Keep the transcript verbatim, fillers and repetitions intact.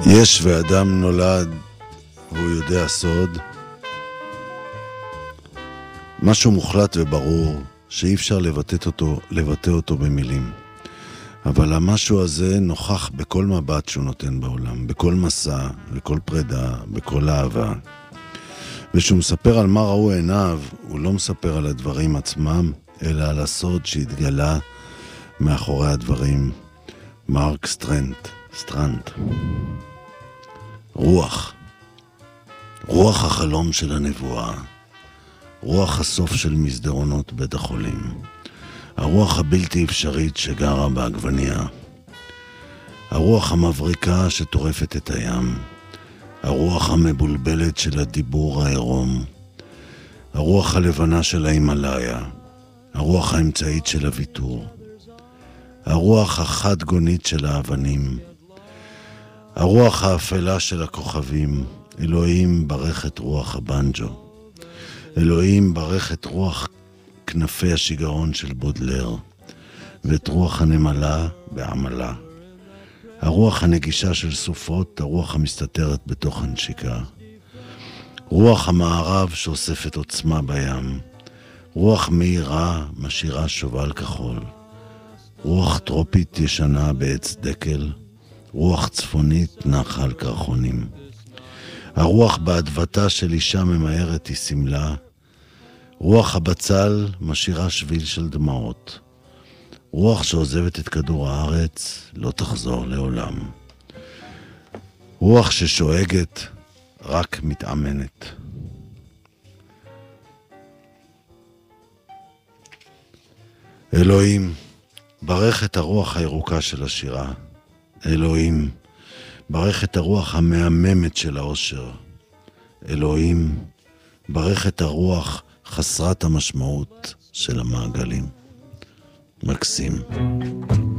יש ואדם נולד והוא יודע סוד, משהו מוחלט וברור שאי אפשר לבטא אותו, לבטא אותו במילים. אבל המשהו הזה נוכח בכל מבט שהוא נותן בעולם, בכל מסע, בכל פרידה, בכל אהבה. ושהוא מספר על מה ראו עיניו, הוא לא מספר על הדברים עצמם, אלא על הסוד שהתגלה מאחורי הדברים. מרק סטרנט, סטרנט. רוח. רוח החלום של הנבואה. רוח הסוף של מסדרונות בית החולים. הרוח הבלתי אפשרית שגרה בעגבניה. הרוח המבריקה שטורפת את הים. הרוח המבולבלת של הדיבור העירום. הרוח הלבנה של ההימלאיה. הרוח האמצעית של הוויתור. הרוח החד גונית של האבנים. הרוח האפלה של הכוכבים. אלוהים ברך את רוח הבנג'ו. אלוהים ברך את רוח כנפי השיגעון של בודלר, ואת רוח הנמלה בעמלה. הרוח הנגישה של סופות, הרוח המסתתרת בתוך הנשיקה. רוח המערב שאוספת עוצמה בים. רוח מהירה משאירה שובל כחול. רוח טרופית ישנה בעץ דקל. רוח צפונית נחה על קרחונים. הרוח באדוותה של אישה ממהרת היא סמלה. רוח הבצל משאירה שביל של דמעות. רוח שעוזבת את כדור הארץ לא תחזור לעולם. רוח ששואגת רק מתאמנת. אלוהים, ברך את הרוח הירוקה של השירה. אלוהים, ברך את הרוח המהממת של האושר. אלוהים, ברך את הרוח חסרת המשמעות של המעגלים. מקסים.